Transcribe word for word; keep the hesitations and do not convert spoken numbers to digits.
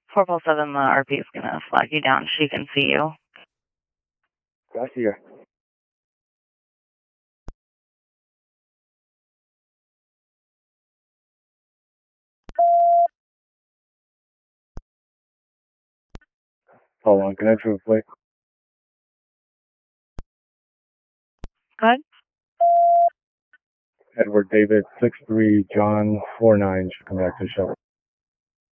four Pulse seven, the R P is gonna flag you down. She can see you. I see her. Hold on, can I true plate? Go ahead. Edward David, six three, John, four nine, should come back to the show.